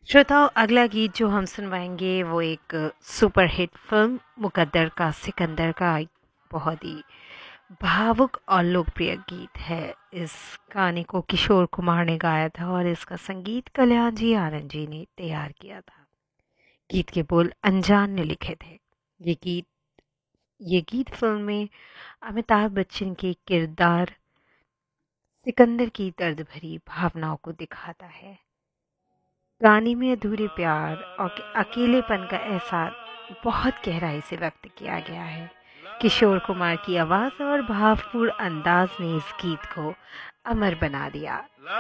श्रोताओ, अगला गीत जो हम सुनवाएंगे वो एक सुपर हिट फिल्म मुकद्दर का सिकंदर का एक बहुत ही भावुक और लोकप्रिय गीत है। इस गाने को किशोर कुमार ने गाया था और इसका संगीत कल्याण जी आनंद जी ने तैयार किया था। गीत के बोल अनजान ने लिखे थे। ये गीत ये गीत फिल्म में अमिताभ बच्चन के किरदार सिकंदर की दर्द भरी भावनाओं को दिखाता है। गाने में अधूरे प्यार और अकेलेपन का एहसास बहुत गहराई से व्यक्त किया गया है। किशोर कुमार की आवाज़ और भावपूर्ण अंदाज ने इस गीत को अमर बना दिया।